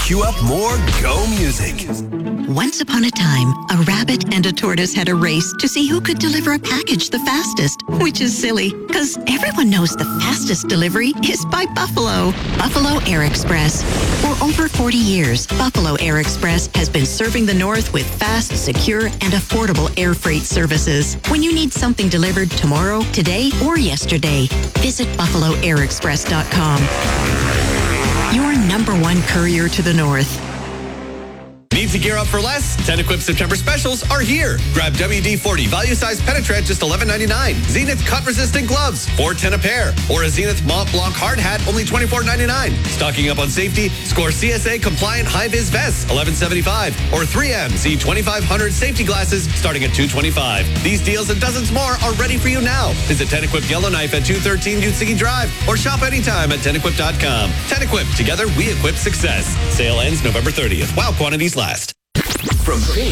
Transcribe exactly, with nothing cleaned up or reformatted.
cue up more Go music. Once upon a time, a rabbit and a tortoise had a race to see who could deliver a package the fastest, which is silly, because everyone knows the fastest delivery is by Buffalo. Buffalo Air Express. For over forty years, Buffalo Air Express has been serving the North with fast, secure, and affordable air freight services. When you need something delivered tomorrow, today, or yesterday, visit buffalo air express dot com. Your number one courier to the North. Need to gear up for less? ten Equip September specials are here. Grab W D forty value size penetrant just eleven ninety-nine. Zenith cut resistant gloves, four ten a pair. Or a Zenith Mont Blanc hard hat, only twenty-four ninety-nine. Stocking up on safety, score C S A compliant high vis vests, eleven seventy-five. Or three M Z twenty-five hundred safety glasses starting at two twenty-five. These deals and dozens more are ready for you now. Visit ten Equip Yellowknife at two thirteen Utsigi Drive or shop anytime at ten equip dot com. ten Equip, together we equip success. Sale ends November thirtieth while quantities last. From Pink